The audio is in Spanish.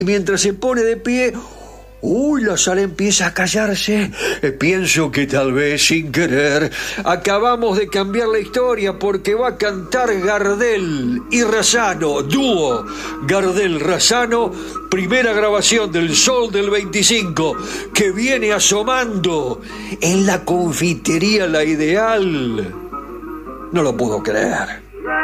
Mientras se pone de pie, la sala empieza a callarse. Pienso que tal vez, sin querer, acabamos de cambiar la historia porque va a cantar Gardel y Razzano, dúo Gardel-Razzano, primera grabación del Sol del 25, que viene asomando en la confitería La Ideal. No lo puedo creer.